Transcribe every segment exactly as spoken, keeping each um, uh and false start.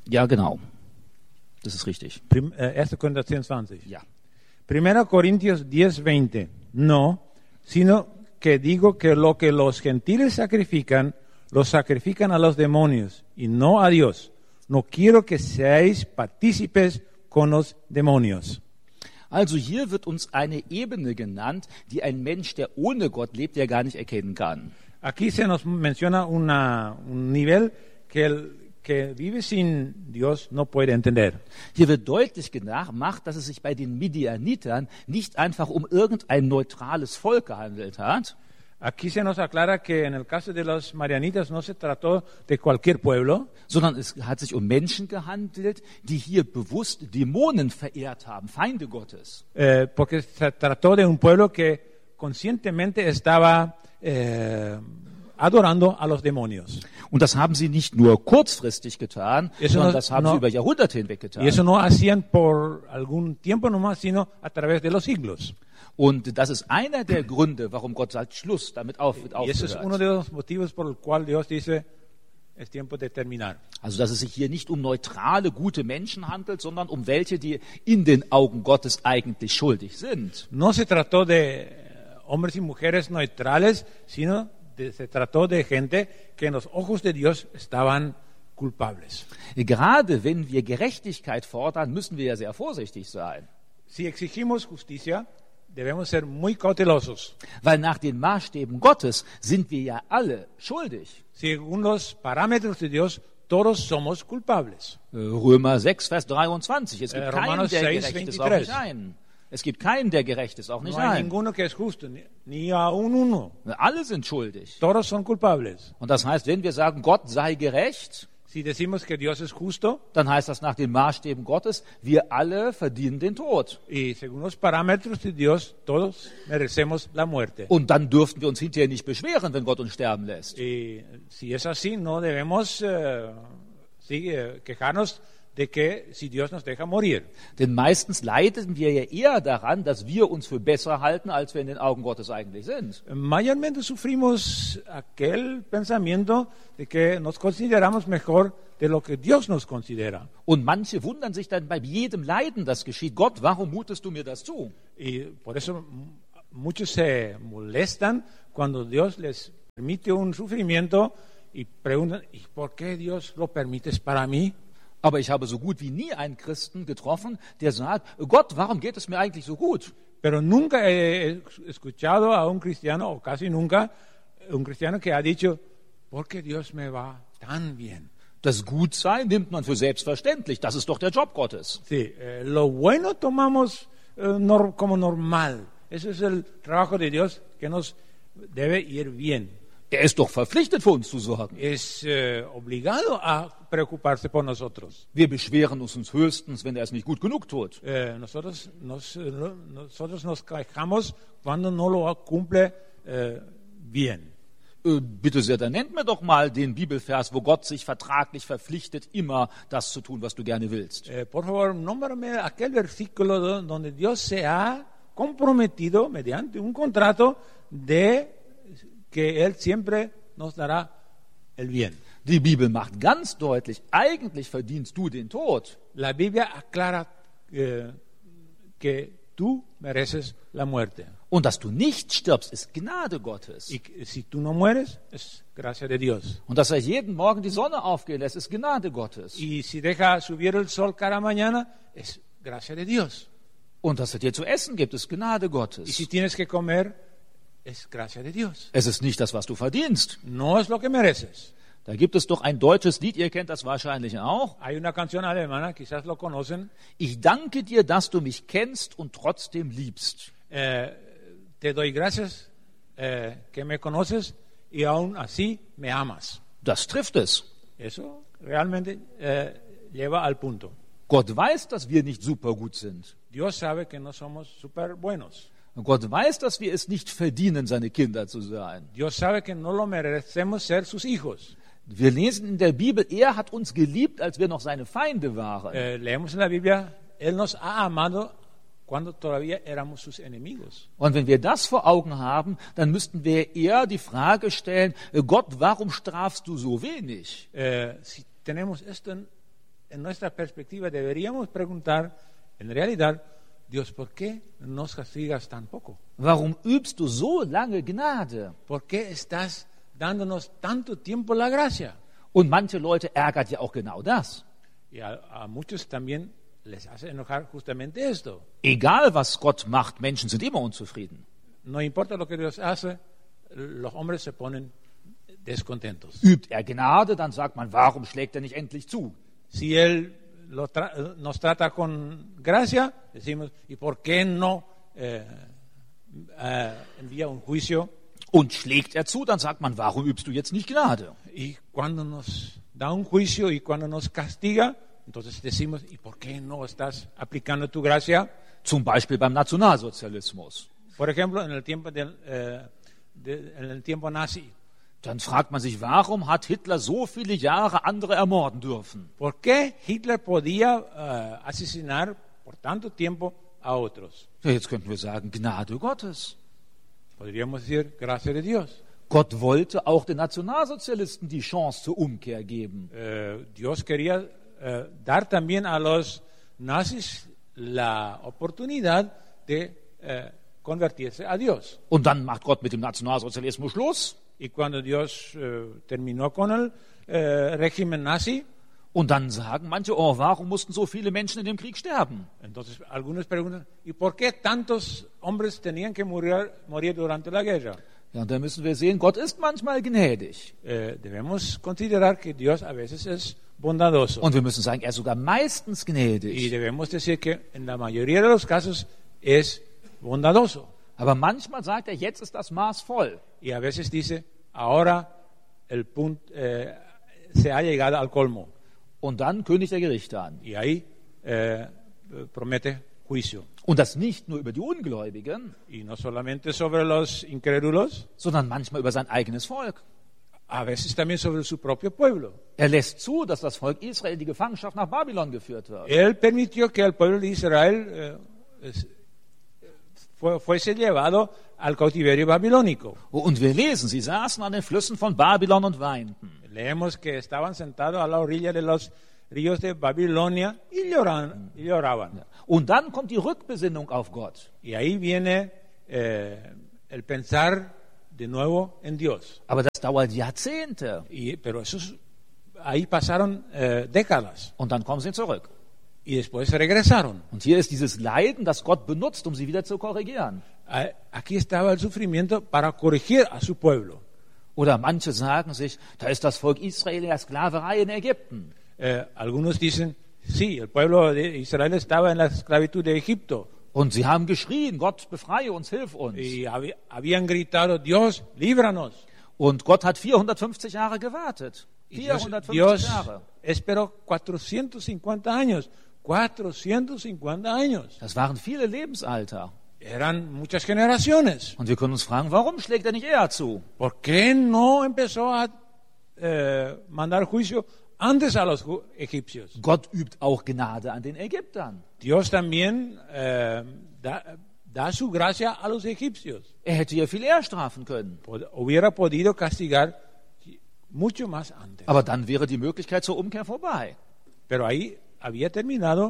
Ja, genau. Das ist richtig. Prim, eh, erster Korinther zehn, zwanzig. Ja. Primera Corintios diez, veinte. No, sino que digo que lo que los gentiles sacrifican, lo sacrifican a los demonios y no a Dios. No quiero que seáis partícipes con los demonios. Also hier wird uns eine Ebene genannt, die ein Mensch, der ohne Gott lebt, ja gar nicht erkennen kann. Aquí se nos menciona una, un nivel que el que vive sin Dios no puede entender. Hier wird deutlich gemacht, dass es sich bei den Midianitern nicht einfach um irgendein neutrales Volk gehandelt hat, Aquí se nos aclara que en el caso de los marianitas no se trató de cualquier pueblo, sondern es hat sich um Menschen gehandelt, die hier bewusst Dämonen verehrt haben, Feinde Gottes. eh, porque se trató de un pueblo que conscientemente estaba eh, adorando a los demonios. Und das haben sie nicht nur kurzfristig getan, Eso sondern no- das haben no- sie über Jahrhunderte hinweg getan. Y eso no hacían por algún tiempo nomás, sino a través de los siglos. Und das ist einer der Gründe, warum Gott sagt, Schluss, damit auf, wird Y eso es uno aufgehört. de los motivos por el cual Dios dice, es tiempo de terminar. Also dass es sich hier nicht um neutrale, gute Menschen handelt, sondern um welche, die in den Augen Gottes eigentlich schuldig sind. No se trató de eh, hombres y mujeres neutrales, sino de- se trató de gente que en los ojos de Dios estaban culpables. Gerade wenn wir Gerechtigkeit fordern, müssen wir ja sehr vorsichtig sein. Si exigimos justicia, debemos ser muy cautelosos. Weil nach den Maßstäben Gottes sind wir ja alle schuldig. Según los parámetros de Dios, todos somos culpables. Äh, Römer sechs, Vers dreiundzwanzig. Es gibt Äh, keinen, Romanos der seis, gerecht ist, auch veintitrés. nicht einen. Es gibt keinen, der gerecht ist, auch nicht No hay einen. ninguno que es justo, ni, ni aún uno. Alle sind schuldig. Todos son culpables. Und das heißt, wenn wir sagen, Gott sei gerecht, Si decimos que Dios es justo, dann heißt das nach den Maßstäben Gottes, wir alle verdienen den Tod. y según los parámetros de Dios, todos merecemos la muerte. Und dann dürften wir uns hinterher nicht beschweren, wenn Gott uns sterben lässt. Y si es así, no debemos eh, sí, eh, quejarnos de que si Dios nos deja morir. Denn meistens leiden wir ja eher daran, dass wir uns für besser halten, als wir in den Augen Gottes eigentlich sind. Mayormente sufrimos aquel pensamiento de que nos consideramos mejor de lo que Dios nos considera. Und manche wundern sich dann bei jedem Leiden, das geschieht. Gott, warum mutest du mir das zu? Y por eso m- muchos se molestan cuando Dios les permite un sufrimiento y preguntan, ¿y por qué Dios lo permites para mí? Aber ich habe so gut wie nie einen Christen getroffen, der sagt, Gott, warum geht es mir eigentlich so gut? Pero nunca he escuchado a un cristiano, o casi nunca, un cristiano que ha dicho, ¿por qué Dios me va tan bien? Das Gutsein nimmt man für selbstverständlich. Das ist doch der Job Gottes. Sí, eh, lo bueno tomamos eh, nor- como normal. Ese es el trabajo de Dios que nos debe ir bien. Er ist doch verpflichtet, für uns zu sorgen. Es eh, obligado a preocuparse por nosotros. Wir beschweren uns uns höchstens, wenn er es nicht gut genug tut. Eh, nosotros, nos, eh, no- nosotros nos quejamos cuando no lo cumple eh, bien. Äh, bitte sehr, dann nennt mir doch mal den Bibelvers, wo Gott sich vertraglich verpflichtet, immer das zu tun, was du gerne willst. Eh, por favor, nómbrame aquel versículo do- donde Dios se ha comprometido mediante un contrato de que Él siempre nos dará el bien. Die Bibel macht ganz deutlich, eigentlich verdienst du den Tod. La Biblia aclara eh, que tú mereces la muerte. Und dass du nicht stirbst, ist Gnade Gottes. Y que si tú no mueres, es gracia de Dios. Und dass er jeden Morgen die Sonne aufgehen lässt, ist Gnade Gottes. Y si deja subir el sol cada mañana, es gracia de Dios. Und dass er dir zu essen gibt, ist Gnade Y Gottes. si tienes que comer, es gracia de Dios. Es ist nicht das, was du verdienst. No es lo que mereces. Da gibt es doch ein deutsches Lied, ihr kennt das wahrscheinlich auch. Hay una canción alemana, quizás lo conocen. Ich danke dir, dass du mich kennst und trotzdem liebst. Eh, te doy gracias eh, que me conoces y aún así me amas. Das trifft es. Eso realmente eh, lleva al punto. Gott weiß, dass wir nicht super gut sind. Dios sabe que no somos súper buenos. Und Gott weiß, dass wir es nicht verdienen, seine Kinder zu sein. Dios sabe que no lo merecemos ser sus hijos. Wir lesen in der Bibel, er hat uns geliebt, als wir noch seine Feinde waren. Eh, leemos en la Biblia, Él nos ha amado cuando todavía éramos sus enemigos. Und wenn wir das vor Augen haben, dann müssten wir eher die Frage stellen, Gott, warum strafst du so wenig? Eh, si tenemos esto en, en nuestra perspectiva deberíamos preguntar, en realidad, Dios, ¿por qué nos castigas tan poco? Warum übst du so lange Gnade? ¿Por qué estás dándonos tanto tiempo la gracia? Und manche Leute ärgert ja auch genau das. Y a, a muchos también les hace enojar justamente esto. Egal was Gott macht, Menschen sind immer unzufrieden. No importa lo que Dios hace, los hombres se ponen descontentos. Übt er Gnade, dann sagt man, warum schlägt er nicht endlich zu? Si Él lo tra- nos trata con gracia, decimos, ¿y por qué no eh, eh, envía un juicio? Und schlägt er zu, dann sagt man, warum übst du jetzt nicht Gnade? Y cuando nos da un juicio y cuando nos castiga, entonces decimos, ¿y por qué no estás aplicando tu gracia? Zum Beispiel beim Nationalsozialismus. Por ejemplo, en el tiempo, del, eh, de, en el tiempo nazi. Dann fragt man sich, warum hat Hitler so viele Jahre andere ermorden dürfen? ¿Por qué Hitler podía eh, asesinar por tanto tiempo a otros? Ja, jetzt könnten wir sagen, Gnade Gottes. Podríamos decir, gracia de Dios. Gott wollte auch den Nationalsozialisten die Chance zur Umkehr geben. Eh, Dios quería eh, dar también a los nazis la oportunidad de eh, convertirse a Dios. Und dann macht Gott mit dem Nationalsozialismus Schluss. Y cuando Dios eh, terminó con el eh, régimen nazi, Und dann sagen manche, oh, warum mussten so viele Menschen in dem Krieg sterben? entonces algunos preguntan, ¿y por qué tantos hombres tenían que morir, morir durante la guerra? Ja, und da müssen wir sehen, Gott ist manchmal gnädig. Eh, debemos considerar que Dios a veces es bondadoso. Und wir müssen sagen, er ist sogar meistens Y gnädig. debemos decir que en la mayoría de los casos es bondadoso. Aber manchmal sagt er, jetzt ist das Maß voll. Y a veces dice, ahora el punto, eh, se ha llegado al colmo. Und dann kündigt er Gerichte an. Y ahí eh, promete juicio. Und das nicht nur über die Ungläubigen, Y no solamente sobre los incrédulos, sondern manchmal über sein eigenes Volk. a veces también sobre su propio pueblo. Er lässt zu, dass das Volk Israel in die Gefangenschaft nach Babylon geführt wird. Él permitió que el pueblo de Israel eh, es- fue- fuese llevado al cautiverio babilónico. Und wir lesen, sie saßen an den Flüssen von Babylon und weinten. Leemos que estaban sentados a la orilla de los ríos de Babilonia y lloran- y lloraban. Und dann kommt die Rückbesinnung auf Gott. Y ahí viene eh, el pensar de nuevo en Dios. Aber das dauert Jahrzehnte. Y, pero esos, ahí pasaron eh, décadas Und dann kommen sie zurück. y después regresaron. Und hier ist dieses Leiden, das Gott benutzt, um sie wieder zu korrigieren. Ah, Aquí estaba el sufrimiento para corregir a su pueblo. Oder manche sagen sich, da ist das Volk Israel in der Sklaverei in Ägypten. Eh, algunos dicen, sí, el pueblo de Israel estaba en la esclavitud de Egipto Und sie haben geschrien, Gott, befreie uns, hilf uns. y habi- habían gritado, Dios, líbranos. Und Gott hat vierhundertfünfzig Jahre gewartet. Y Dios, vierhundertfünfzig Dios Jahre. esperó cuatrocientos cincuenta años. cuatrocientos cincuenta años. Das waren viele Lebensalter. Eran muchas generaciones. Und wir können uns fragen, warum schlägt er nicht eher zu? ¿Por qué no empezó a eh, mandar juicio antes a los ju- egipcios? Gott übt auch Gnade an den Ägyptern. Dios también eh, da, da su gracia a los egipcios. Er hätte ja viel eher strafen können. Pod- hubiera podido castigar mucho más antes. Aber dann wäre die Möglichkeit zur Umkehr vorbei. Pero ahí había terminado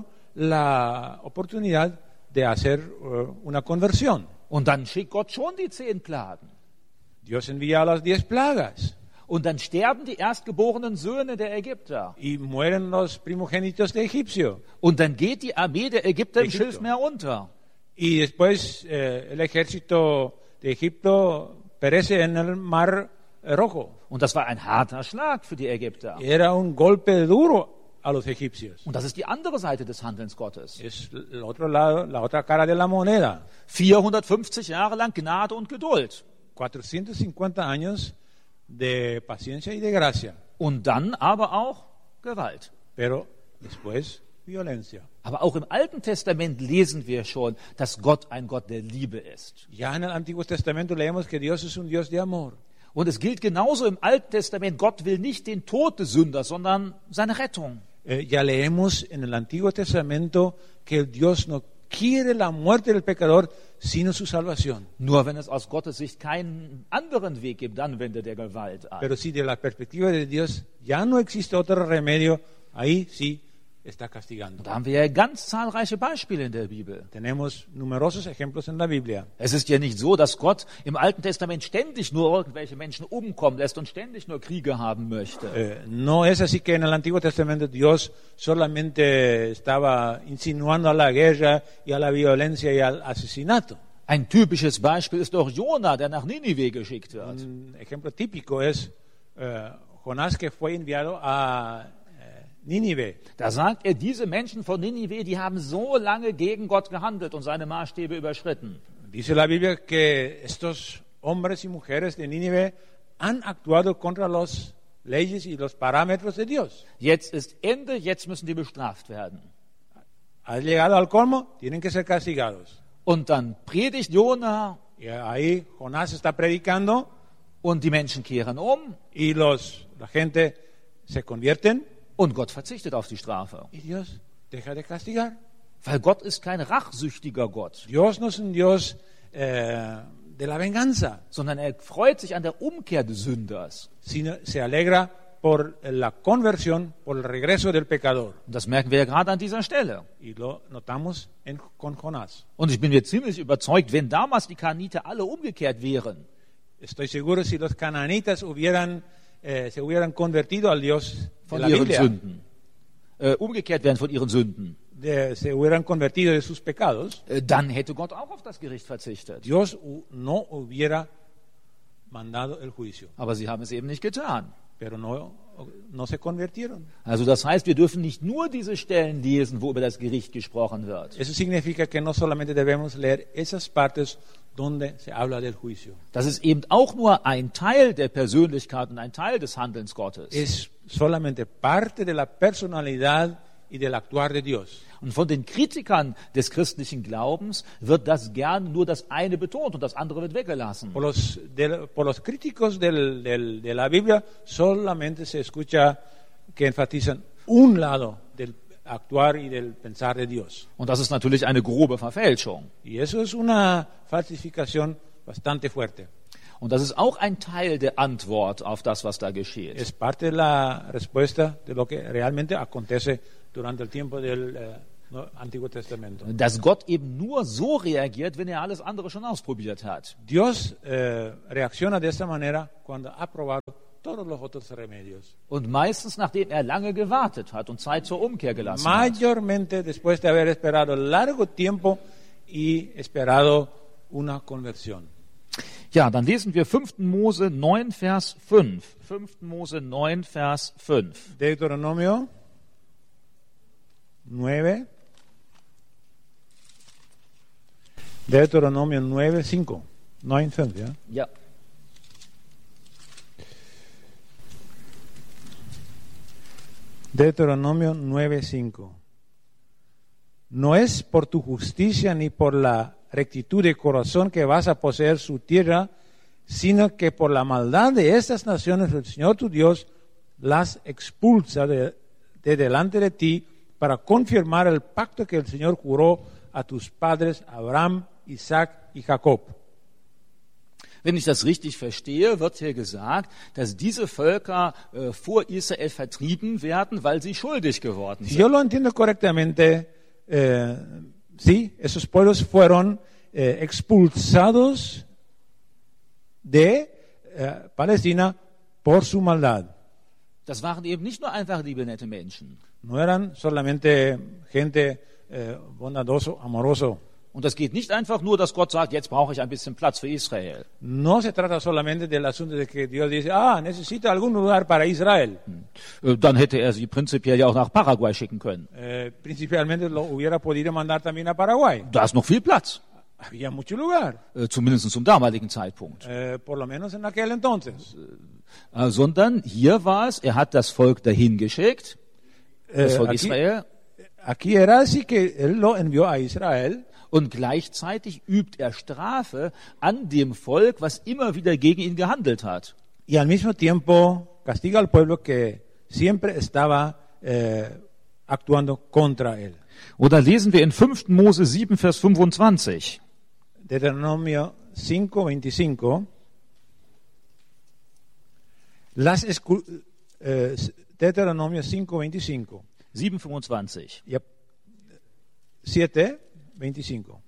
la oportunidad de hacer eh, una conversión. Und dann schickt Gott schon die zehn Plagen. Dios envía las diez plagas Und dann sterben die erstgeborenen Söhne der Ägypter. y mueren los primogénitos de Egipcio. Und dann geht die Armee der Ägypter im Ägypto. Schilfmeer unter. Y después eh, el ejército de Egipto perece en el mar eh, Rojo. Und das war ein harter Schlag für die Ägypter. Era un golpe duro a los egipcios. Und das ist die andere Seite des Handelns Gottes. Es el otro lado, la otra cara de la moneda. vierhundertfünfzig Jahre lang Gnade und Geduld. cuatrocientos cincuenta años de paciencia y de gracia, Und dann aber auch Gewalt. pero después violencia. Aber auch im Alten Testament lesen wir schon, dass Gott ein Gott der Liebe ist. Ya en el Antiguo Testamento leemos que Dios es un Dios de amor. Und es gilt genauso im Alten Testament, Gott will nicht den Tod des Sünders, sondern seine Rettung. Eh, ya leemos en el Antiguo Testamento que Dios no quiere la muerte del pecador, sino su salvación. Nur wenn es aus Gottes Sicht keinen anderen Weg gibt, dann wendet er Gewalt an. Pero si de la perspectiva de Dios ya no existe otro remedio, ahí sí está castigando. Da haben wir ja ganz zahlreiche Beispiele in der Bibel. Tenemos numerosos ejemplos en la Biblia. Es ist ja nicht so, dass Gott im Alten Testament ständig nur irgendwelche Menschen umkommen lässt und ständig nur Kriege haben möchte. Eh, no es así que en el Antiguo Testamento Dios solamente estaba insinuando a la guerra y a la violencia y al asesinato. Ein typisches Beispiel ist doch Jona, der nach Ninive geschickt wird. Un ejemplo típico es eh, Jonás, que fue enviado a eh, Nínive. Da sagt er, diese Menschen von Ninive, die haben so lange gegen Gott gehandelt und seine Maßstäbe überschritten. Dice la Biblia que estos hombres y mujeres de Nínive han actuado contra las leyes y los parámetros de Dios. Jetzt ist Ende, jetzt müssen die bestraft werden. Ha llegado al colmo, tienen que ser castigados. Und dann predigt Jona Y ahí Jonás está predicando und die Menschen kehren um y los, la gente se convierten und Gott verzichtet auf die Strafe. y Dios deja de castigar. Weil Gott ist kein rachsüchtiger Gott, Dios no es un Dios eh, de la venganza, sondern er freut sich an der Umkehr des Sünders. sino se alegra por la conversión, por el regreso del pecador. Und das merken wir ja gerade an dieser Stelle. Y lo notamos en, con Jonás. Und ich bin mir ziemlich überzeugt, wenn damals die Kananiter alle umgekehrt wären, Estoy seguro si los cananitas hubieran, eh, se hubieran convertido al Dios de von la ihren Biblia, Sünden, äh, umgekehrt wären von ihren Sünden, de- se hubieran convertido de sus pecados, äh, dann hätte Gott auch auf das Gericht verzichtet. Dios hu- no hubiera mandado el juicio. Aber sie haben es eben nicht getan. Pero no, no se convirtieron. Also das heißt, wir dürfen nicht nur diese Stellen lesen, wo über das Gericht gesprochen wird. Eso significa que no solamente debemos leer esas partes donde se habla del juicio. Das ist eben auch nur ein Teil der Persönlichkeit und ein Teil des Handelns Gottes. Es solamente parte de la personalidad y del actuar de Dios. Und von den Kritikern des christlichen Glaubens wird das gern nur das eine betont und das andere wird weggelassen. Por los, de, por los críticos del, del, de la Biblia solamente se escucha que enfatizan un lado del actuar y del pensar de Dios. Und das ist natürlich eine grobe Verfälschung. Y eso es una falsificación bastante fuerte. Und das ist auch ein Teil der Antwort auf das, was da geschieht. Es parte de la respuesta de lo que realmente acontece durante el tiempo del eh, no- Antiguo Testamento. Dass Gott eben nur so reagiert, wenn er alles andere schon ausprobiert hat. Dios eh, reacciona de esta manera cuando ha probado todos los otros remedios. Und meistens, nachdem er lange gewartet hat und Zeit zur Umkehr gelassen hat. Mayormente después de haber esperado largo tiempo y esperado una conversión. Ja, dann lesen wir fünften Mose neun, Vers fünf. fünften Mose neun, Vers fünf. Deuteronomio nueve. Deuteronomio nueve, cinco. nueve, cinco, ¿ya? Ja. Deuteronomio nueve, cinco. No es por tu justicia ni por la rectitud de corazón que vas a poseer su tierra, sino que por la maldad de estas naciones el Señor tu Dios las expulsa de, de delante de ti para confirmar el pacto que el Señor juró a tus padres Abraham, Isaac y Jacob. Wenn ich das richtig verstehe, wird hier gesagt, dass diese Völker äh, vor Israel vertrieben werden, weil sie schuldig geworden Si sind. yo lo entiendo correctamente, eh, sí, esos pueblos fueron eh, expulsados de eh, Palestina por su maldad. Das waren eben nicht nur einfach liebe, nette Menschen. No eran solamente gente eh, bondadoso, amoroso. Und das geht nicht einfach nur, dass Gott sagt, jetzt brauche ich ein bisschen Platz für Israel. No se trata solamente del asunto de que Dios dice, ah, necesito algún lugar para Israel. Äh, Dann hätte er sie prinzipiell ja auch nach Paraguay schicken können. Eh, principalmente lo hubiera podido mandar también a Paraguay. Da ist noch viel Platz, Había mucho lugar, äh, zumindest zum damaligen Zeitpunkt. eh, por lo menos en aquel entonces. Äh, Sondern hier war es, er hat das Volk dahin geschickt, das Eh, Volk aquí, Israel, aquí era así que él lo envió a Israel. und gleichzeitig übt er Strafe an dem Volk, was immer wieder gegen ihn gehandelt hat. Y al mismo tiempo castiga al pueblo que siempre estaba eh, actuando contra él. Oder lesen wir in fünften Mose sieben, Vers fünfundzwanzig. Deuteronomio cinco, veinticinco. Las escu- eh, Deuteronomio cinco, veinticinco. sieben fünfundzwanzig. Yep. siete veinticinco.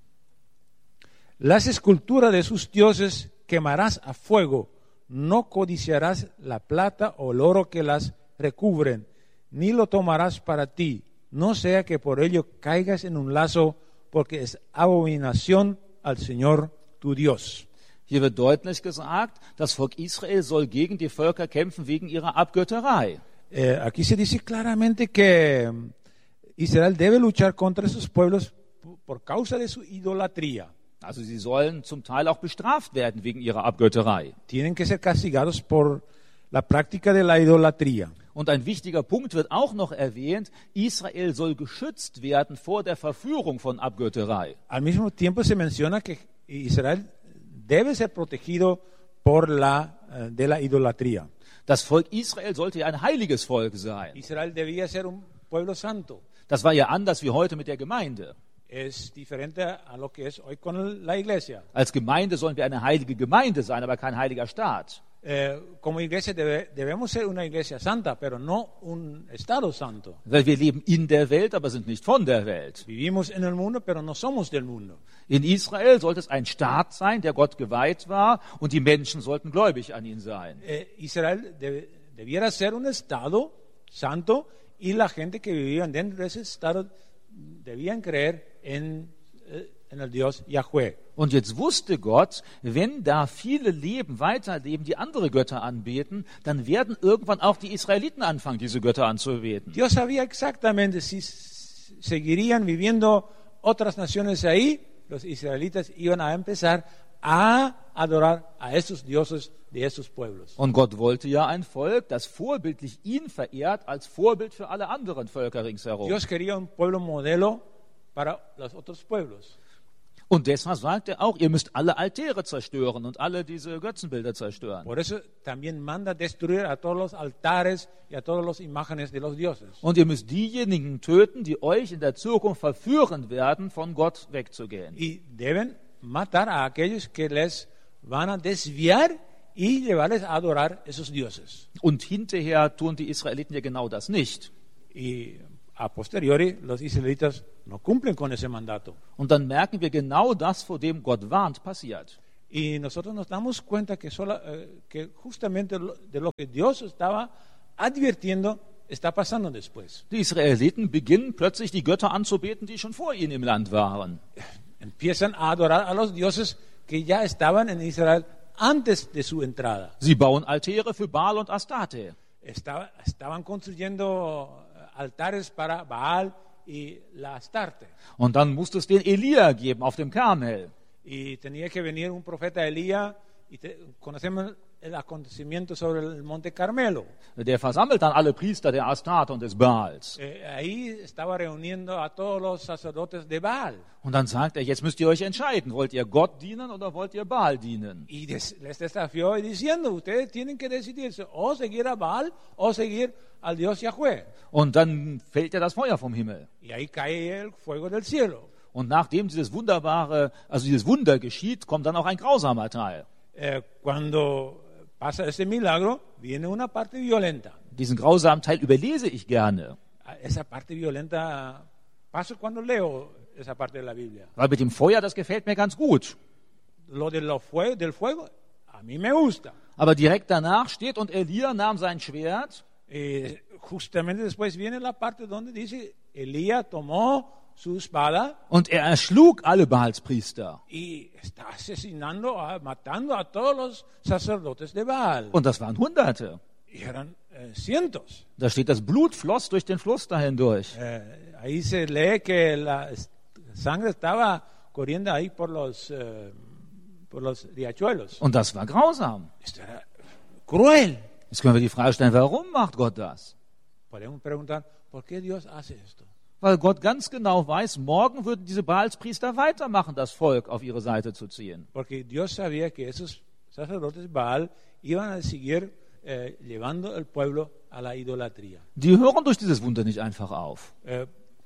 Las esculturas de sus dioses quemarás a fuego, no codiciarás la plata o el oro que las recubren, ni lo tomarás para ti, no sea que por ello caigas en un lazo, porque es abominación al Señor tu Dios. Hier wird deutlich gesagt, das Volk Israel soll gegen die Völker kämpfen wegen ihrer Abgötterei. Eh, aquí se dice claramente que mm, Israel debe luchar contra esos pueblos p- por causa de su idolatría. Also sie sollen zum Teil auch bestraft werden wegen ihrer Abgötterei. Tienen que ser castigados por la práctica de la idolatría. Und ein wichtiger Punkt wird auch noch erwähnt, Israel soll geschützt werden vor der Verführung von Abgötterei. Al mismo tiempo se menciona que Israel debe ser protegido por la, eh, de la idolatría. Das Volk Israel sollte ja ein heiliges Volk sein. Israel debía ser un pueblo santo. Das war ja anders wie heute mit der Gemeinde. Es diferente a lo que es hoy con la iglesia. Als Gemeinde sollen wir eine heilige Gemeinde sein, aber kein heiliger Staat. Eh, como iglesia debe- debemos ser una iglesia santa, pero no un estado santo. Weil wir leben in der Welt, aber sind nicht von der Welt. Vivimos en el mundo, pero no somos del mundo. In Israel sollte es ein Staat sein, der Gott geweiht war, und die Menschen sollten gläubig an ihn sein. Eh, Israel debe- debiera ser un estado santo y la gente que vivía dentro de ese estado debían creer en, eh, en el Dios Yahweh. Und jetzt wusste Gott, wenn da viele leben, weiterleben, die andere Götter anbeten, dann werden irgendwann auch die Israeliten anfangen, diese Götter anzubeten. Dios sabía exactamente si s- seguirían viviendo otras naciones ahí, los israelitas iban a empezar a adorar a esos dioses de esos pueblos. Und Gott wollte ja ein Volk, das vorbildlich ihn verehrt, als Vorbild für alle anderen Völker ringsherum. Dios quería un pueblo modelo para los otros pueblos. Und deshalb sagt er auch, ihr müsst alle Altäre zerstören und alle diese Götzenbilder zerstören. Por eso también manda destruir a todos los altares y a todas las imágenes de los dioses. Und ihr müsst diejenigen töten, die euch in der Zukunft verführen werden, von Gott wegzugehen. Y deben matar a aquellos que les van a desviar y llevarles a adorar esos dioses. Und hinterher tun die Israeliten ja genau das nicht. Y a posteriori los israelitas no cumplen con ese mandato. Und dann merken wir genau das, vor dem Gott warnt, passiert. Y nosotros nos damos cuenta que, sola- eh, que justamente lo- de lo que Dios estaba advirtiendo está pasando después. Die Israeliten beginnen plötzlich die Götter anzubeten, die schon vor ihnen im Land waren. Empiezan a adorar a los dioses que ya estaban en Israel antes de su entrada. Sie bauen Altäre für Baal und Astarte. Estaba- estaban construyendo eh, altares para Baal y la Astarte. Und dann musste es den Elia geben auf dem Karmel. Y tenía que venir un profeta Elías, y te- conocemos el acontecimiento sobre el monte Carmelo. Der versammelt dann alle Priester der Astarte und des Baals. Eh, ahí estaba reuniendo a todos los sacerdotes de Baal. Und dann sagt er, jetzt müsst ihr euch entscheiden, wollt ihr Gott dienen oder wollt ihr Baal dienen? Y des- les desafió y diciendo, ustedes tienen que decidirse o seguir a Baal o seguir al Dios Yahweh. Und dann fällt ja das Feuer vom Himmel. Y ahí cae el fuego del cielo. Und nachdem dieses wunderbare, also dieses Wunder geschieht, kommt dann auch ein grausamer Teil. Eh, cuando pasa ese milagro, viene una parte violenta. Diesen grausamen Teil überlese ich gerne, Esa parte violenta pasa cuando leo esa parte de la Biblia. weil mit dem Feuer, das gefällt mir ganz gut. Lo de lo fue- del fuego, a mí me gusta. Aber direkt danach steht, und Elia nahm sein Schwert Eh, justamente después viene la parte donde dice, Elías tomó su espada und er erschlug alle Baalspriester. y está asesinando, a- matando a todos los sacerdotes de Baal. Und das waren Hunderte. Y eran eh, cientos. Da steht, das Blut floss durch den Fluss dahin durch. Eh, ahí se lee que la es- sangre estaba corriendo ahí por los, eh, por los riachuelos. Und das war grausam. Esto era cruel. Jetzt können wir die Frage stellen, warum macht Gott das? Podemos preguntar, ¿por qué Dios hace esto? Weil Gott ganz genau weiß, morgen würden diese Baalspriester weitermachen, das Volk auf ihre Seite zu ziehen. Porque Dios sabía que esos sacerdotes Baal iban a seguir eh, llevando el pueblo a la idolatría. Die hören durch dieses Wunder nicht einfach auf. Eh,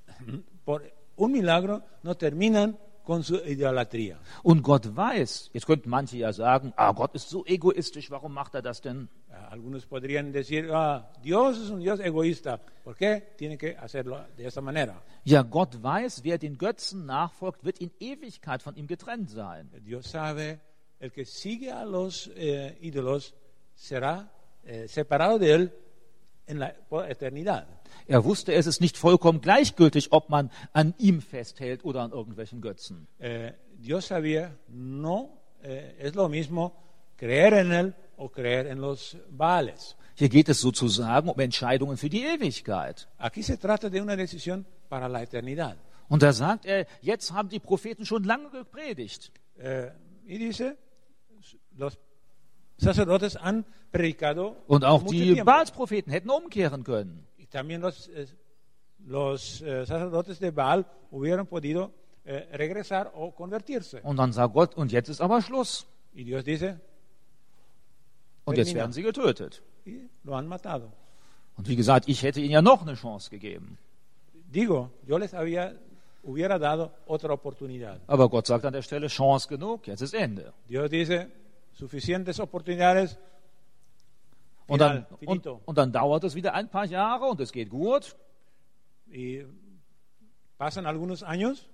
por un milagro no terminan con su idolatría. Und Gott weiß, jetzt könnten manche ja sagen, ah, Gott ist so egoistisch, warum macht er das denn? algunos podrían decir, ah, Dios es un Dios egoísta. ¿Por qué tiene que hacerlo de esa manera? Ja, Gott weiß, wer den Götzen nachfolgt, wird in Ewigkeit von ihm getrennt sein. Dios sabe, el que sigue a los eh, ídolos será eh, separado de él en la por eternidad. Er wusste, es ist nicht vollkommen gleichgültig, ob man an ihm festhält oder an irgendwelchen Götzen. Eh, Dios sabía, no eh, es lo mismo creer en él o creer en los Baales. Hier geht es sozusagen um Entscheidungen für die Ewigkeit. Aquí se trata de una decisión para la eternidad. Und da sagt er, jetzt haben die Propheten schon lange gepredigt. Eh, y dice, los sacerdotes han predicado Und auch mucho die tiempo. Baalspropheten hätten umkehren können. Y también los, eh, los eh, sacerdotes de Baal hubieran podido eh, regresar o convertirse. Und dann sagt Gott, und jetzt ist aber Schluss. Y Dios dice, Und jetzt Termina. werden sie getötet. y lo han matado. Und wie gesagt, ich hätte ihnen ja noch eine Chance gegeben. Digo, yo les había, hubiera dado otra oportunidad. Aber Gott sagt an der Stelle, Chance genug, jetzt ist Ende. Dios dice, suficientes oportunidades, Und dann, final, und, finito. und dann dauert es wieder ein paar Jahre und es geht gut. Y pasan algunos años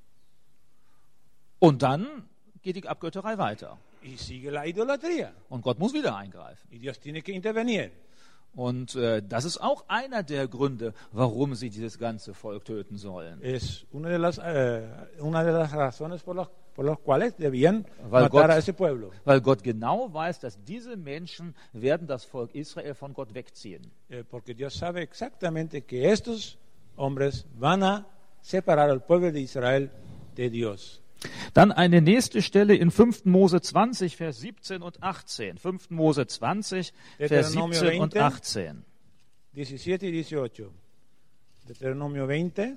Und dann geht die Abgötterei weiter. y sigue la idolatría. Und Gott muss wieder eingreifen. Y Dios tiene que intervenir. Und äh, das ist auch einer der Gründe, warum sie dieses ganze Volk töten sollen. Es una de las, eh, una de las razones por las, por las cuales debían Weil matar Gott- a ese pueblo. Weil Gott genau weiß, dass diese Menschen werden das Volk Israel von Gott wegziehen. Eh, porque Dios sabe exactamente que estos hombres van a separar al pueblo de Israel de Dios. Dann eine nächste Stelle in fünften Mose zwanzig, Vers siebzehn und achtzehn. fünften Mose zwanzig, Vers Deuteronomio siebzehn und veinte. achtzehn. diecisiete y dieciocho. Deuteronomio veinte.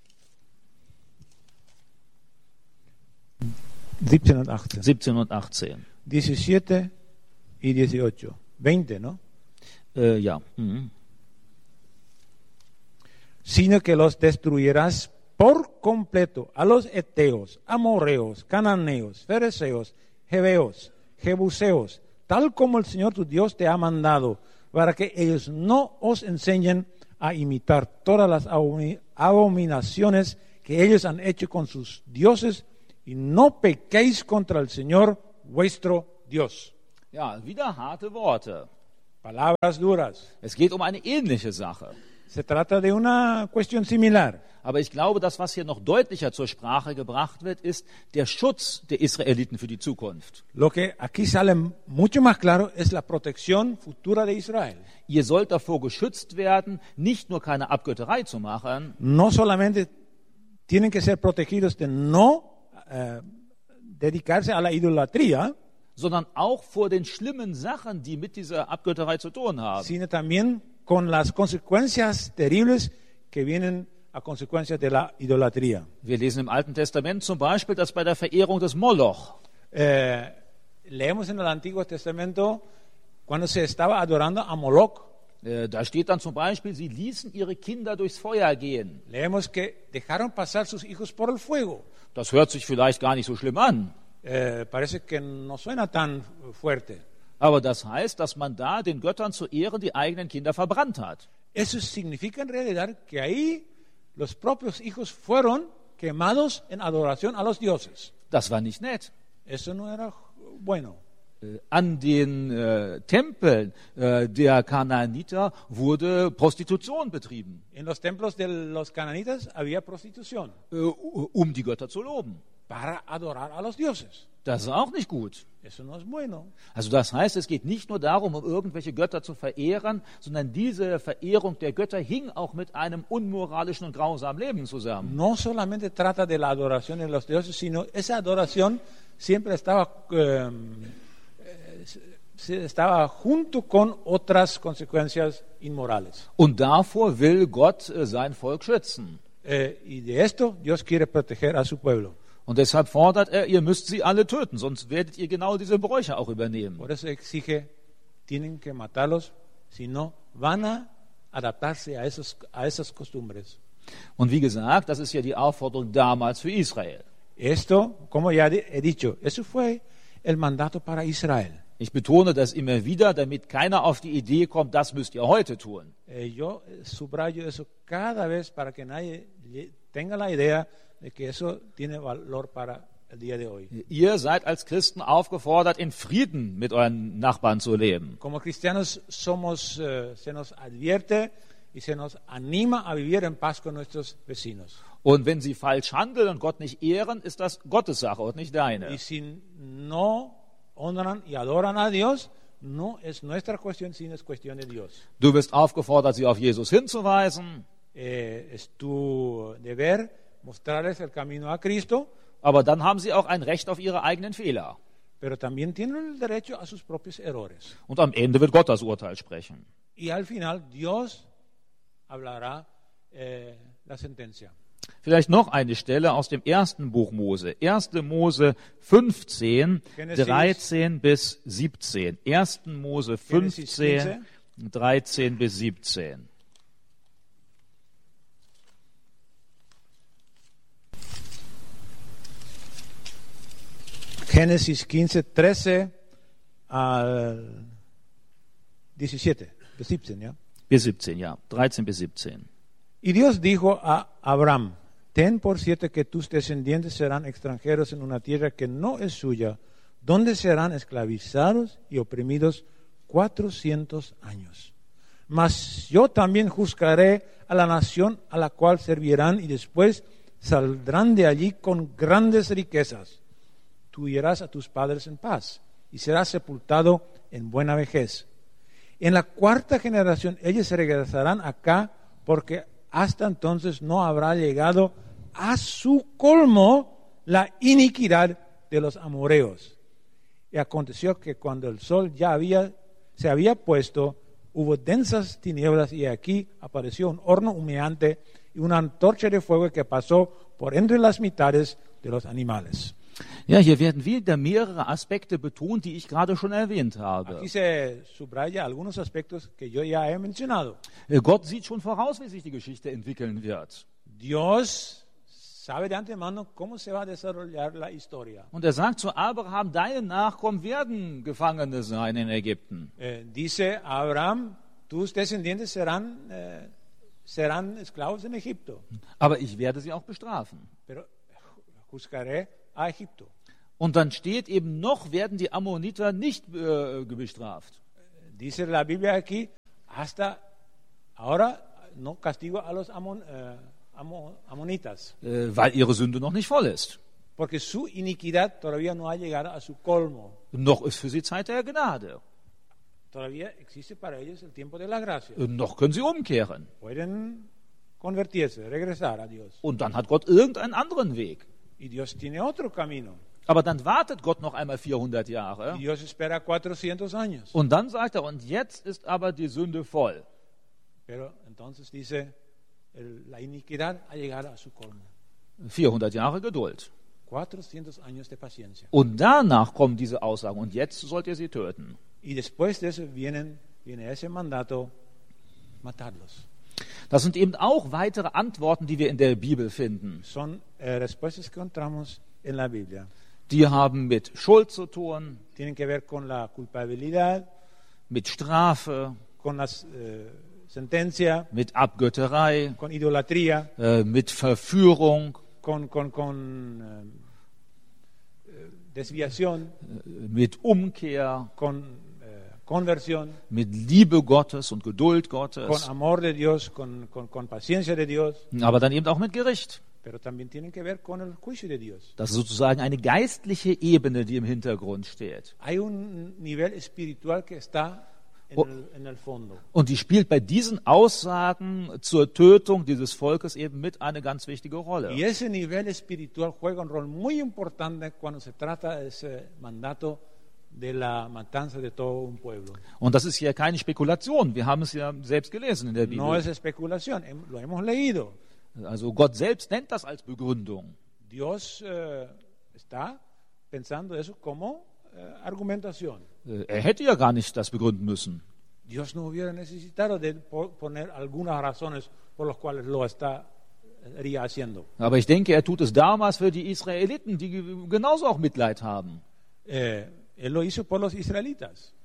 siebzehn und achtzehn. siebzehn und achtzehn. diecisiete y dieciocho. veinte, ¿no? Äh, ja. Mhm. Sino que los destruirás por completo a los eteos, amorreos, cananeos, fereceos, jebeos, jebuseos, tal como el Señor tu Dios te ha mandado, para que ellos no os enseñen a imitar todas las abomi- abominaciones que ellos han hecho con sus dioses, y no pequéis contra el Señor vuestro Dios. Ja, wieder harte Worte. Palabras duras. Es geht um eine ähnliche Sache. Se trata de una cuestión similar. Aber ich glaube, das, was hier noch deutlicher zur Sprache gebracht wird, ist der Schutz der Israeliten für die Zukunft. Lo que aquí sale mucho más claro es la protección futura de Israel. Ihr sollt davor geschützt werden, nicht nur keine Abgötterei zu machen, No solamente tienen que ser protegidos de no eh, dedicarse a la idolatría, sondern auch vor den schlimmen Sachen, die mit dieser Abgötterei zu tun haben. sino también con las consecuencias terribles que vienen a consecuencias de la idolatría. Wir lesen im Alten Testament zum Beispiel, dass bei der Verehrung des Moloch, Eh, leemos en el Antiguo Testamento cuando se estaba adorando a Moloch, äh, da steht dann zum Beispiel, sie ließen ihre Kinder durchs Feuer gehen. leemos que dejaron pasar sus hijos por el fuego. Das hört sich vielleicht gar nicht so schlimm an, Eh, parece que no suena tan fuerte. aber das heißt, dass man da den Göttern zu Ehren die eigenen Kinder verbrannt hat. Eso significa en realidad que ahí los propios hijos fueron quemados en adoración a los dioses. Das war nicht nett. Eso no era bueno. Äh, An den äh, Tempeln äh, der Kanaaniter wurde Prostitution betrieben, En los templos de los cananitas había prostitución äh, um die Götter zu loben. para adorar a los dioses. Das ist auch nicht gut. Eso no es bueno. Also das heißt, es geht nicht nur darum, um irgendwelche Götter zu verehren, sondern diese Verehrung der Götter hing auch mit einem unmoralischen und grausamen Leben zusammen. No solamente trata de la adoración de los dioses, sino esa adoración siempre estaba, eh, eh, se- estaba junto con otras consecuencias inmorales. Und davor will Gott äh, sein Volk schützen. Eh, y de esto Dios quiere proteger a su pueblo. Und deshalb fordert er, ihr müsst sie alle töten, sonst werdet ihr genau diese Bräuche auch übernehmen. Por eso exige, tienen que matarlos, si no van a adaptarse a, esos, a esas costumbres. Und wie gesagt, das ist ja die Aufforderung damals für Israel. Esto, como ya he dicho, eso fue el mandato para Israel. Ich betone das immer wieder, damit keiner auf die Idee kommt, das müsst ihr heute tun. Eh, yo subrayo eso cada vez para que nadie lle- tenga la idea de que eso tiene valor para el día de hoy. Ihr seid als Christen aufgefordert, in Frieden mit euren Nachbarn zu leben. Como cristianos somos, eh, se nos advierte y se nos anima a vivir en paz con nuestros vecinos. Und wenn sie falsch handeln und Gott nicht ehren, ist das Gottes Sache und nicht deine. Y si no honran y adoran a Dios, no es nuestra cuestión, sino es cuestión de Dios. Du bist aufgefordert, sie auf Jesus hinzuweisen, Eh, es tu deber mostrarles el camino a Cristo, aber dann haben sie auch ein Recht auf ihre eigenen Fehler. pero también tienen el derecho a sus propios errores. Und am Ende wird Gott das Urteil sprechen. Y al final Dios hablará eh, la sentencia. Vielleicht noch eine Stelle aus dem ersten Buch Mose. erster Mose fünfzehn, Genesis. dreizehn bis siebzehn. erster Mose Genesis fünfzehn, dreizehn bis siebzehn. Génesis quince, trece al diecisiete, siebzehn, ¿ya? Bis siebzehn, ja. dreizehn bis siebzehn. Y Dios dijo a Abraham, ten por cierto que tus descendientes serán extranjeros en una tierra que no es suya, donde serán esclavizados y oprimidos cuatrocientos años. Mas yo también juzgaré a la nación a la cual servirán y después saldrán de allí con grandes riquezas. Tú irás a tus padres en paz y serás sepultado en buena vejez. En la cuarta generación ellos regresarán acá porque hasta entonces no habrá llegado a su colmo la iniquidad de los amoreos. Y aconteció que cuando el sol ya había, se había puesto, hubo densas tinieblas y aquí apareció un horno humeante y una antorcha de fuego que pasó por entre las mitades de los animales. Ja, hier werden wieder mehrere Aspekte betont, die ich gerade schon erwähnt habe. Aquí se subraya algunos aspectos que yo ya he mencionado. Äh, Gott sieht schon voraus, wie sich die Geschichte entwickeln wird. Dios sabe de antemano cómo se va a desarrollar la historia. Und er sagt zu Abraham, deine Nachkommen werden Gefangene sein in Ägypten. Eh, dice a Abraham, tus descendientes serán, eh, serán esclavos en Egipto, Aber ich werde sie auch bestrafen. pero juzgaré a Egipto. Und dann steht eben, noch werden die Ammoniter nicht äh, bestraft. Dice la Biblia aquí, hasta ahora no castigo a los amon, eh, amo- amonitas, Äh, weil ihre Sünde noch nicht voll ist. porque su iniquidad todavía no ha llegado a su colmo. Noch ist für sie Zeit der Gnade. Todavía existe para ellos el tiempo de la gracia. Äh, Noch können sie umkehren. Pueden convertirse, regresar a Dios. Und dann hat Gott irgendeinen anderen Weg. Y Dios tiene otro camino. Aber dann wartet Gott noch einmal vierhundert Jahre. Y Dios espera cuatrocientos años. Und dann sagt er, und jetzt ist aber die Sünde voll. Pero entonces dice, el- la iniquidad ha llegado a su colmo. vierhundert Jahre Geduld. cuatrocientos años de paciencia. Und danach kommen diese Aussagen, und jetzt sollt ihr sie töten. Y después de eso vienen, viene ese mandato, matarlos. Das sind eben auch weitere Antworten, die wir in der Bibel finden. Son eh, respuestas que encontramos en la Biblia. Die haben mit Schuld zu tun, Tienen que ver con la culpabilidad, mit Strafe, con la eh, sentencia, mit Abgötterei, con idolatría, äh, mit Verführung, con, con, con eh, eh, desviación, äh, mit Umkehr, con eh, conversión, mit Liebe Gottes und Geduld con Gottes, amor de Dios, con, con, con paciencia de Dios, aber dann eben auch mit Gericht. pero también tienen que ver con el juicio de Dios. Das ist sozusagen eine geistliche Ebene, die im Hintergrund steht. Hay un nivel espiritual que está en, Oh. el, en el fondo. Und die spielt bei diesen Aussagen zur Tötung dieses Volkes eben mit eine ganz wichtige Rolle. Y ese nivel espiritual juega un rol muy importante cuando se trata de ese mandato de la matanza de todo un pueblo. Und das ist hier keine Spekulation. Wir haben es ja selbst gelesen in der Bibel. No es especulación, hem- lo hemos leído. Also Gott selbst nennt das als Begründung. Dios eh, está pensando eso como eh, argumentación. Äh, Er hätte ja gar nicht das begründen müssen. Dios no hubiera necesitado de po- poner algunas razones por las cuales lo está, estaría haciendo. Aber ich denke, er tut es damals für die Israeliten, die genauso auch Mitleid haben. Eh, Él lo hizo por los israelitas.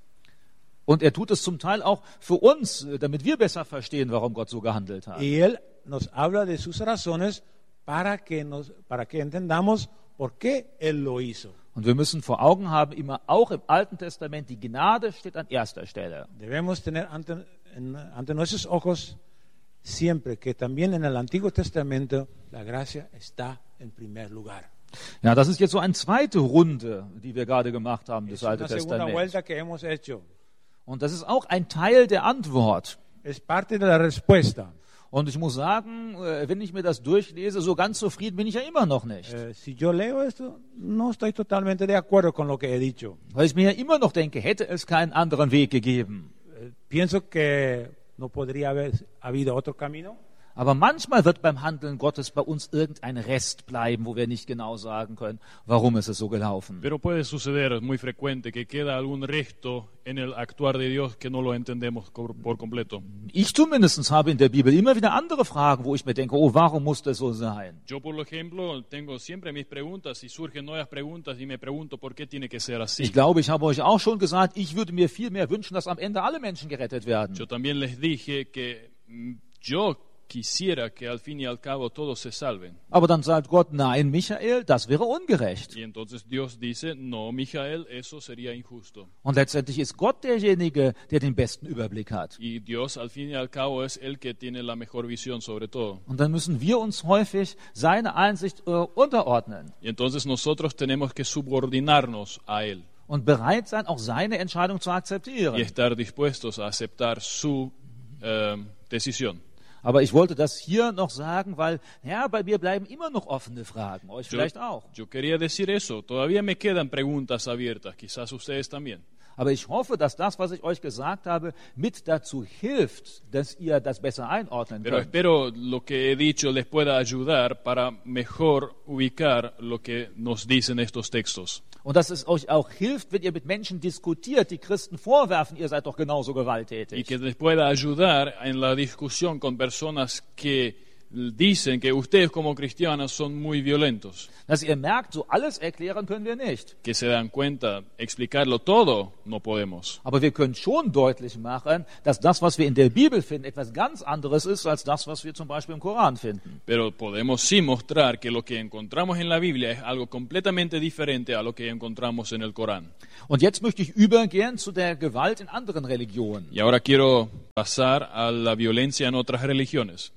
Und er tut es zum Teil auch für uns, äh, damit wir besser verstehen, warum Gott so gehandelt hat. Y Él nos habla de sus razones para que, nos, para que entendamos por qué Él lo hizo. Und wir müssen vor Augen haben, immer auch im Alten Testament, die Gnade steht an erster Stelle. Debemos tener ante, en, ante nuestros ojos siempre que también en el Antiguo Testamento la gracia está en primer lugar. Ja, das ist jetzt so eine zweite Runde, die wir gerade gemacht haben, des Es Alten una segunda Testaments. vuelta que hemos hecho. Und das ist auch ein Teil der Antwort. Es parte de la respuesta. Und ich muss sagen, äh, wenn ich mir das durchlese, so ganz zufrieden bin ich ja immer noch nicht. Eh, si yo leo esto, no estoy totalmente de acuerdo con lo que he dicho. Weil ich mir ja immer noch denke, hätte es keinen anderen Weg gegeben. Eh, pienso que no podría haber habido otro camino. Aber manchmal wird beim Handeln Gottes bei uns irgendein Rest bleiben, wo wir nicht genau sagen können, warum ist es so gelaufen. Pero puede suceder, es muy frecuente, que queda algún resto en el actuar de Dios que no lo entendemos co- por completo. Ich zumindest habe in der Bibel immer wieder andere Fragen, wo ich mir denke, oh, warum muss das so sein? Yo, por ejemplo, tengo siempre mis preguntas y surgen nuevas preguntas y me pregunto por qué tiene que ser así. Ich glaube, ich habe euch auch schon gesagt, ich würde mir viel mehr wünschen, dass am Ende alle Menschen gerettet werden. Yo también les dije que mm, yo quisiera que al fin y al cabo todos se salven. Aber dann sagt Gott, nein, Michael, das wäre ungerecht. Y entonces Dios dice, no, Mijael, eso sería injusto. Und letztendlich ist Gott derjenige, der den besten Überblick hat. Y Dios al fin y al cabo es el que tiene la mejor visión sobre todo. Und dann müssen wir uns häufig seine Einsicht äh, unterordnen Y entonces nosotros tenemos que subordinarnos a Él und bereit sein, auch seine Entscheidung zu y akzeptieren. estar dispuestos a aceptar su eh, decisión. Aber ich wollte das hier noch sagen, weil, ja, bei mir bleiben immer noch offene Fragen, euch Yo, vielleicht auch. yo quería decir eso. Todavía me quedan preguntas abiertas, quizás ustedes también. Aber ich hoffe, dass das, was ich euch gesagt habe, mit dazu hilft, dass ihr das besser einordnen Pero könnt. espero lo que he dicho les pueda ayudar para mejor ubicar lo que nos dicen estos textos. Und dass es euch auch hilft, wenn ihr mit Menschen diskutiert, die Christen vorwerfen, ihr seid doch genauso Y gewalttätig. que les pueda ayudar en la discusión con personas que dicen que ustedes como cristianos son muy violentos. Dass ihr merkt, so alles erklären können wir nicht. Que se dan cuenta, explicarlo todo no podemos. Aber wir können schon deutlich machen, dass das, was wir in der Bibel finden, etwas ganz anderes ist, als das, was wir zum Beispiel im Koran finden. Pero podemos sí mostrar que lo que encontramos en la Biblia es algo completamente diferente a lo que encontramos en el Corán. Und jetzt möchte ich übergehen zu der Gewalt in anderen Religionen. Y ahora quiero pasar a la violencia en otras religiones.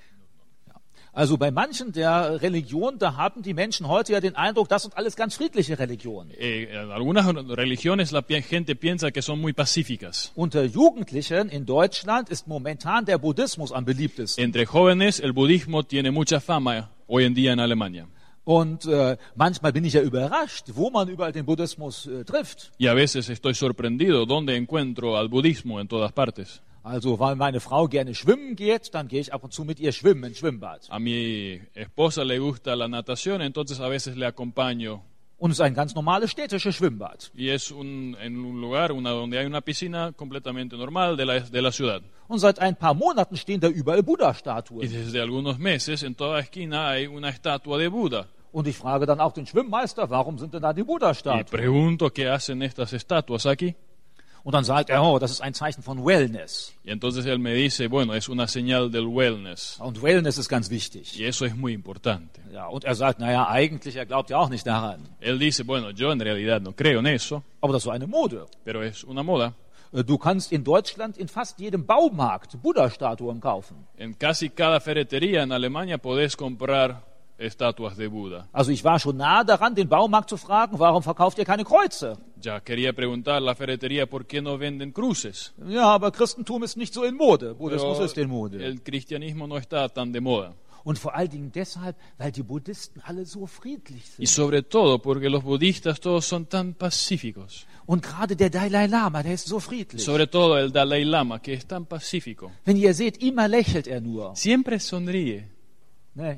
Also bei manchen der Religionen, da haben die Menschen heute ja den Eindruck, das sind alles ganz friedliche Religionen. Eh, en algunas religiones la pi- gente piensa que son muy pacíficas. Unter Jugendlichen in Deutschland ist momentan der Buddhismus am beliebtesten. Entre jóvenes el budismo tiene mucha fama hoy en día en Alemania. Und äh, manchmal bin ich ja überrascht, wo man überall den Buddhismus äh, trifft. Y a veces estoy sorprendido donde encuentro al budismo en todas partes. Also, weil meine Frau gerne schwimmen geht, dann gehe ich ab und zu mit ihr schwimmen im Schwimmbad. A mi esposa le gusta la natación, entonces a veces le acompaño. Und es ist ein ganz normales städtisches Schwimmbad. Y es un, en un lugar una, donde hay una piscina completamente normal de la, de la ciudad. Und seit ein paar Monaten stehen da überall Y Buddha-Statuen. desde algunos meses en toda esquina hay una estatua de Buda. Und ich frage dann auch den Schwimmmeister, warum sind denn da die Y Buddha-Statuen? pregunto qué hacen estas estatuas aquí. Und dann sagt er, oh, das ist ein Zeichen von Wellness. Y entonces él me dice, bueno, es una señal del wellness. Und Wellness ist ganz wichtig. Y eso es muy importante. Ja, und er sagt, naja, eigentlich, er glaubt ja auch nicht daran. Él dice, bueno, yo en realidad no creo en eso, Aber das ist so eine Mode. pero es una moda. Äh, Du kannst in Deutschland in fast jedem Baumarkt Buddha-Statuen kaufen. En casi cada ferretería en Alemania podés comprar estatuas de Buda. Also ich war schon nahe daran, den Baumarkt zu fragen, warum verkauft ihr keine Kreuze? Ya quería preguntar a la ferretería por qué no venden cruces. Ja, aber Christentum ist nicht so in Mode. Buddhismus Pero ist in Mode. el cristianismo no está tan de moda. Und vor allen Dingen deshalb, weil die Buddhisten alle so friedlich Y sind. sobre todo porque los budistas todos son tan pacíficos. Und gerade der Dalai Lama, der ist so friedlich. Sobre todo el Dalai Lama, que es tan pacífico. Wenn ihr seht, immer lächelt er nur. Siempre sonríe. Nee.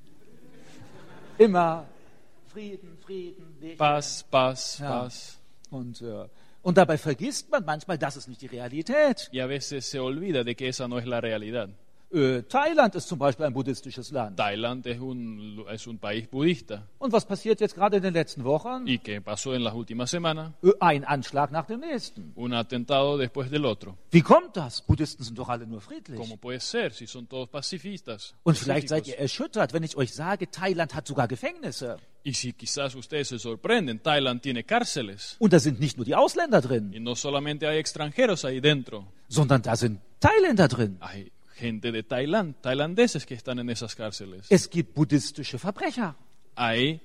Immer Frieden, Frieden, lächeln. Paz, paz, Ja. paz. Und, äh, und dabei vergisst man manchmal, das ist nicht die Realität. Y a veces se olvida de que esa no es la realidad. Äh, Thailand ist zum Beispiel ein buddhistisches Land. Thailand es un, es un país budista. Und was passiert jetzt gerade in den letzten Wochen? ¿Y qué pasó en las últimas semanas? Äh, Ein Anschlag nach dem nächsten. Un atentado después del otro. Wie kommt das? Buddhisten sind doch alle nur friedlich. ¿Cómo puede ser si son todos pacifistas? Und vielleicht seid pacíficos? ihr erschüttert, wenn ich euch sage, Thailand hat sogar Gefängnisse. Y si quizás ustedes se sorprenden, Thailand tiene cárceles. Und da sind nicht nur die Ausländer drin, Y no solamente hay extranjeros ahí dentro, sondern da sind Thailänder drin. hay gente de Tailandia, tailandeses que están en esas cárceles. Es gibt buddhistische Verbrecher. Hay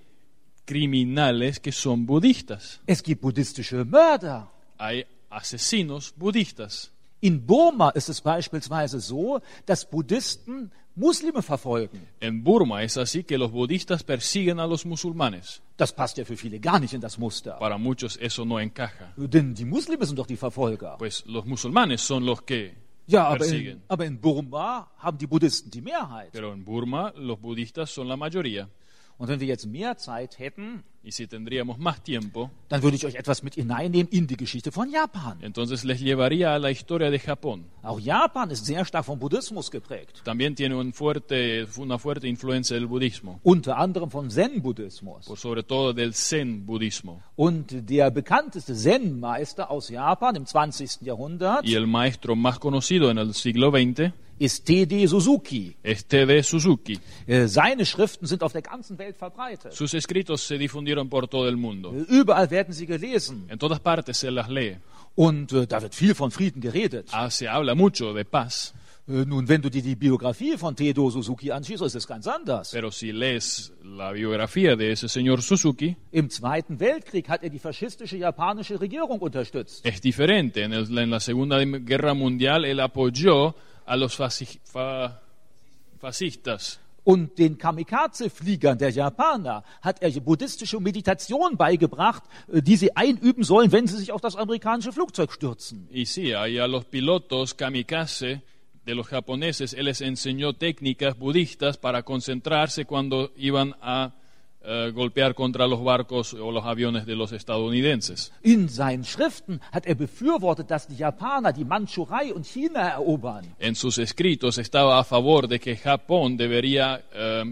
criminales que son budistas. Es gibt buddhistische Mörder. Hay asesinos budistas. In Burma ist es beispielsweise so, dass Buddhisten Muslime verfolgen. En Burma es así que los budistas persiguen a los musulmanes. Das passt ja für viele gar nicht in das Muster. Para muchos eso no encaja. Denn die Muslime sind doch die Verfolger. Pues los musulmanes son los que Ja, aber in, persiguen. aber in Burma haben die Buddhisten die Mehrheit. Pero en Burma los budistas son la mayoría. Und wenn wir jetzt mehr Zeit hätten, Y si tendríamos más tiempo, dann würde ich euch etwas mit hineinnehmen in die Geschichte von Japan. entonces les llevaría a la historia de Japón. Auch Japan ist sehr stark vom Buddhismus geprägt. También tiene un fuerte, una fuerte influencia del budismo, Unter anderem vom Zen-Buddhismus. por sobre todo del Zen budismo. Und der bekannteste Zen-Meister aus Japan im zwanzigsten Jahrhundert Y el maestro más conocido en el siglo veinte ist T D Suzuki. es T D Suzuki. Äh, Seine Schriften sind auf der ganzen Welt verbreitet. Sus escritos se difundieron por todo el mundo. Äh, Überall werden sie gelesen. En todas partes se las lee. Und äh, da wird viel von Frieden geredet. Ah, se habla mucho de paz, Äh, Nun, wenn du dir die Biografie von Tedo Suzuki anschaust, ist es ganz anders. pero si lees la biografía de ese señor Suzuki, Im Zweiten Weltkrieg hat er die faschistische japanische Regierung unterstützt. es diferente. En, el- en la Segunda Guerra Mundial él apoyó a los fasci- fa- fascistas. Und den Kamikaze-Fliegern der Japaner hat er buddhistische Meditation beigebracht, äh, die sie einüben sollen, wenn sie sich auf das amerikanische Flugzeug stürzen. Y sí, ahí a los pilotos kamikaze de los japoneses, él les enseñó técnicas budistas para concentrarse cuando iban a eh, golpear contra los barcos o los aviones de los estadounidenses. In seinen Schriften hat er befürwortet, dass die Japaner die Mandschurei und China erobern. En sus escritos estaba a favor de que Japón debería eh,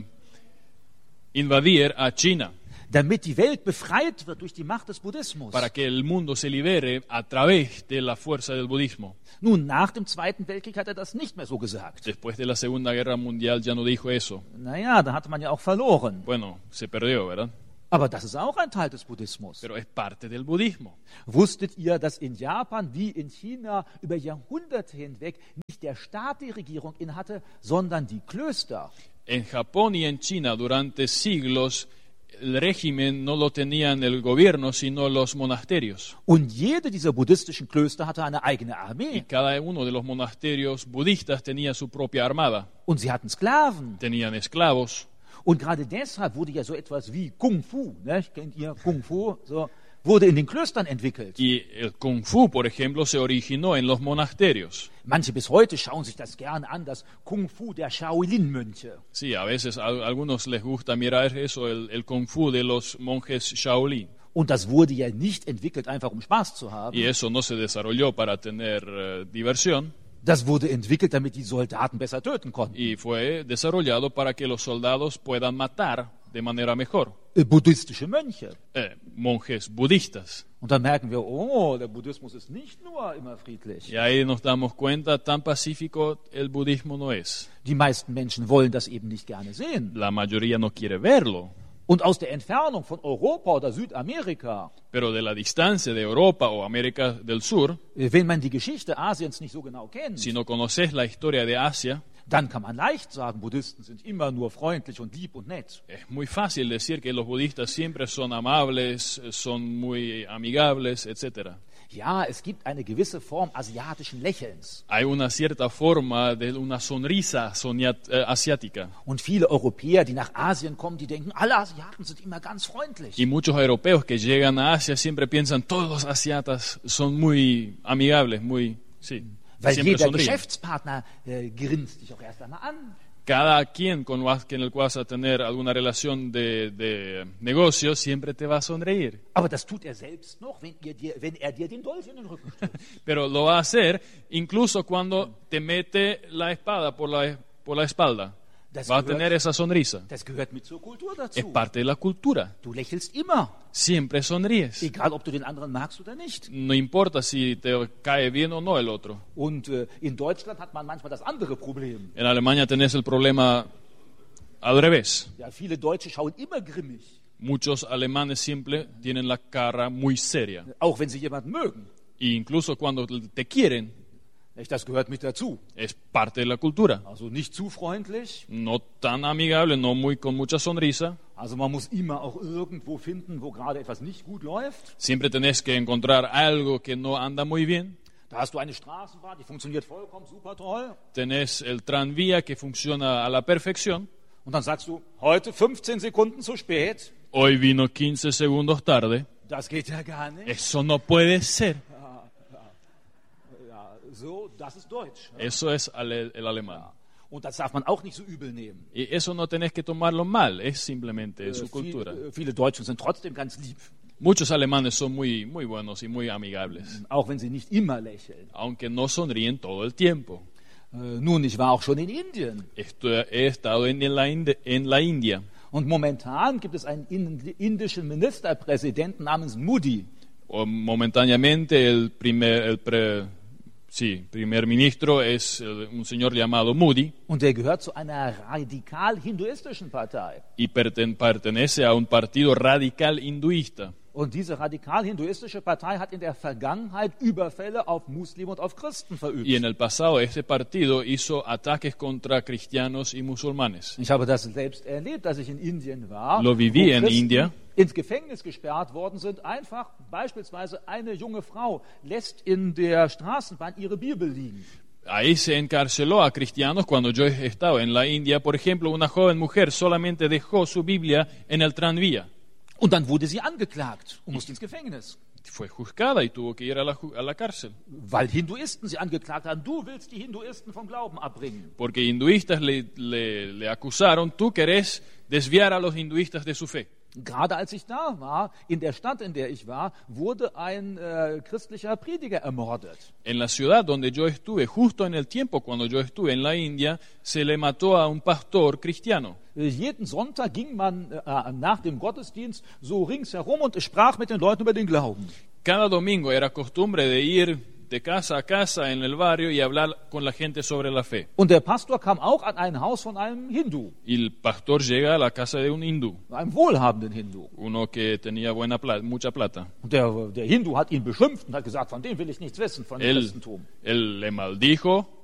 invadir a China Damit die Welt befreit wird durch die Macht des Buddhismus. para que el mundo se libere a través de la fuerza del budismo. Nun, nach dem Zweiten Weltkrieg hat er das nicht mehr so gesagt. Después de la Segunda Guerra Mundial ya no dijo eso. Naja, da hatte man ja auch verloren. Bueno, se perdió, ¿verdad? Aber das ist auch ein Teil des Buddhismus. Pero es parte del budismo. Wusstet ihr, dass in Japan wie in China über Jahrhunderte hinweg nicht der Staat die Regierung innehatte, sondern die Klöster? En Japón y en China durante siglos el régimen no lo tenían el gobierno, sino los monasterios. Und jede dieser buddhistischen Klöster hatte eine eigene Y Armee. cada uno de los monasterios budistas tenía su propia armada. Und sie hatten Sklaven. Tenían esclavos. Und gerade deshalb wurde ja so etwas wie Kung Fu, ne? Kennt ihr Kung Fu? So, wurde in den Klöstern entwickelt. Y el Kung Fu, por ejemplo, se originó en los monasterios. Manche bis heute schauen sich das gerne an, das Kung Fu der Shaolin-Mönche. Sí, a veces a algunos les gusta mirar eso, el, el Kung Fu de los monjes Shaolin. Und das wurde ja nicht entwickelt, einfach um Spaß zu haben. Y eso no se desarrolló para tener eh, diversión. Das wurde entwickelt, damit die Soldaten besser töten konnten. Y fue desarrollado para que los soldados puedan matar de manera mejor. Äh, Buddhistische Mönche. Eh, monjes budistas. Und dann merken wir, oh, der Buddhismus ist nicht nur immer friedlich. Y ahí nos damos cuenta, tan pacífico el budismo no es. Die meisten Menschen wollen das eben nicht gerne sehen. La mayoría no quiere verlo. Und aus der Entfernung von Europa oder Südamerika, Pero de la distancia de Europa o América del Sur, äh, wenn man die Geschichte Asiens nicht so genau kennt, si no conoces la historia de Asia, dann kann man leicht sagen, Buddhisten sind immer nur freundlich und lieb und nett. es muy fácil decir que los budistas siempre son amables, son muy amigables, etcétera. Ja, es gibt eine gewisse Form asiatischen Lächelns. Hay una cierta forma de una sonrisa soniat- eh, asiática. Und viele Europäer, die nach Asien kommen, die denken, alle Asiaten sind immer ganz freundlich. Y muchos europeos que llegan a Asia siempre piensan todos los asiatas son muy amigables, muy, sí, Weil siempre jeder sonríen. Geschäftspartner äh, grinst dich auch erst einmal an. Cada quien con lo- con el cual vas a tener alguna relación de, de negocio siempre te va a sonreír. Aber das tut er selbst noch, wenn, ihr dir, wenn er dir den Dolch in den Rücken stülpt. Pero lo va a hacer incluso cuando te mete la espada por la, por la espalda. Das Va a gehört- tener esa sonrisa. Das gehört mit zur Kultur Es dazu. parte de la cultura. Du lächelst immer, Siempre sonríes. egal ob du den anderen magst oder nicht. No importa si te cae bien o no el otro. Und äh, in Deutschland hat man manchmal das andere Problem. En Alemania tenés el problema al revés. Ja, viele Deutsche schauen immer grimmig, Muchos alemanes siempre tienen la cara muy seria. auch wenn sie jemanden mögen. E incluso cuando te quieren, Nicht? Das gehört mit dazu. es parte de la cultura. Also nicht zu freundlich. No tan amigable, no muy con mucha sonrisa. Also man muss immer auch irgendwo finden, wo gerade etwas nicht gut läuft. Siempre tenés que encontrar algo que no anda muy bien. Da hast du eine Straßenbahn, die funktioniert vollkommen super toll. Tenés el tranvía que funciona a la perfección. Und dann sagst du, heute fünfzehn Sekunden zu spät. Hoy vino quince segundos tarde. Das geht ja gar nicht. Eso no puede ser. Ja, so, das ist Deutsch. Eso es ale- el alemán. Und das darf man auch nicht so übel nehmen. Y eso no tenés que tomarlo mal, es simplemente Äh, su cultura. Viele, viele Deutschen sind trotzdem ganz lieb, Muchos alemanes son muy, muy buenos y muy amigables, auch wenn sie nicht immer lächeln. aunque no sonríen todo el tiempo. Äh, nun, ich war auch schon in Indien. Esto, he estado en la, Inde- en la India Und momentan gibt es einen in- indischen Ministerpräsidenten namens Modi. o momentáneamente el primer, el pre- sí, primer ministro es el- un señor llamado Modi Und der gehört zu einer radikal hinduistischen Partei. y perten- pertenece a un partido radical hinduista. Und diese radikal hinduistische Partei hat in der Vergangenheit Überfälle auf Muslime und auf Christen verübt. Y en el pasado este partido hizo ataques contra cristianos y musulmanes. Ich habe das selbst erlebt, als ich in Indien war, Lo viví wo en Christen India. ins Gefängnis gesperrt worden sind. Einfach beispielsweise eine junge Frau lässt in der Straßenbahn ihre Bibel liegen. Ahí se encarceló a cristianos cuando yo estaba en la India. Por ejemplo, una joven mujer solamente dejó su Biblia en el tranvía. Und dann wurde sie angeklagt und musste ins Gefängnis. Fue juzgada y tuvo que ir a la, ju- a la cárcel. Weil Hinduisten sie angeklagt haben, du willst die Hinduisten vom Glauben abbringen. Porque hinduistas le, le- le acusaron, tú querés desviar a los hinduistas de su fe. Gerade als ich da war, in der Stadt, in der ich war, wurde ein äh, christlicher Prediger ermordet. En la ciudad donde yo estuve, justo en el tiempo cuando yo estuve en la India, se le mató a un pastor cristiano. Äh, jeden Sonntag ging man äh, nach dem Gottesdienst so ringsherum und sprach mit den Leuten über den Glauben. Cada domingo era costumbre de ir de casa a casa en el barrio y hablar con la gente sobre la fe. Und der Pastor kam auch an ein Haus von einem Hindu, Y el pastor llega a la casa de un hindú, einem wohlhabenden Hindu. uno que tenía buena plata, mucha plata. Und der, der Hindu hat ihn beschimpft und hat gesagt, von dem will ich nichts wissen, von dem Él, Christentum. él le maldijo